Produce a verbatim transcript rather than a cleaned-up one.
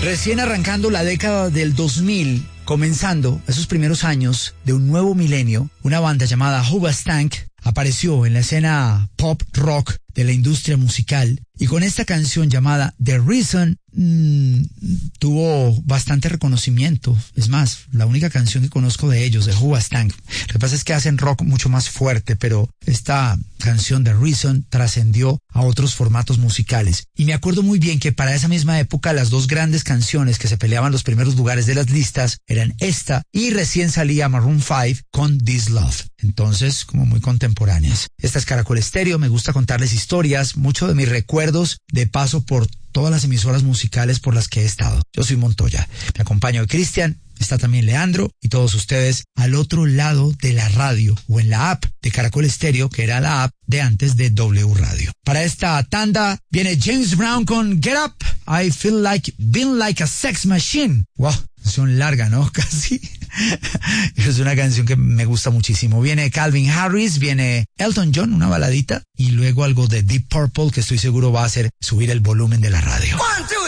Recién arrancando la década del dos mil, comenzando esos primeros años de un nuevo milenio, una banda llamada Hoobastank apareció en la escena pop rock de la industria musical y con esta canción llamada The Reason mmm, tuvo bastante reconocimiento. Es más, la única canción que conozco de ellos, de Hoobastank. Lo que pasa es que hacen rock mucho más fuerte, pero esta canción The Reason trascendió a otros formatos musicales. Y me acuerdo muy bien que para esa misma época las dos grandes canciones que se peleaban los primeros lugares de las listas eran esta y recién salía Maroon cinco con This Love. Entonces, como muy contemporáneas. Esta es Caracol Estéreo, me gusta contarles historias, mucho de mis recuerdos de paso por todas las emisoras musicales por las que he estado. Yo soy Montoya, me acompaño de Cristian, está también Leandro y todos ustedes al otro lado de la radio o en la app de Caracol Estéreo, que era la app de antes de W Radio. Para esta tanda viene James Brown con Get Up, I Feel Like Been Like a Sex Machine. Wow, canción larga, ¿no? Casi. Es una canción que me gusta muchísimo. Viene Calvin Harris, viene Elton John, una baladita, y luego algo de Deep Purple que estoy seguro va a hacer subir el volumen de la radio. One, two.